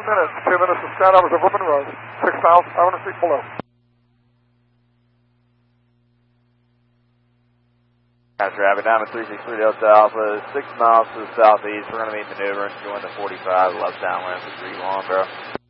minutes. 2 minutes to sky hours over Monroe. 6 miles, 500 feet below. That's Rabbit Diamond 363 Delta Alpha, 6 miles to the southeast. We're going to be maneuvering, going to 45 left downwind for 3 long, bro.